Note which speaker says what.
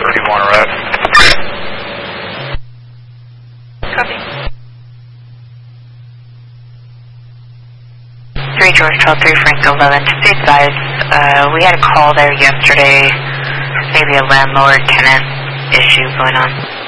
Speaker 1: where you want her at.
Speaker 2: Copy. 3 George 12-3 Frank 11. To be advised, we had a call there yesterday. Maybe a landlord-tenant issue going on.